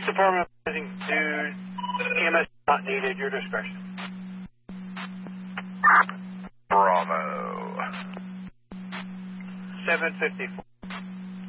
Police department advising to EMS not needed, your discretion. Bravo. 754.